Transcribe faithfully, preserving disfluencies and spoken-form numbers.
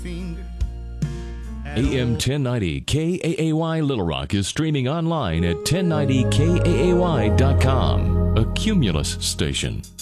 finger. A M ten ninety K A A Y Little Rock is streaming online at ten ninety K A A Y dot com, a Cumulus station.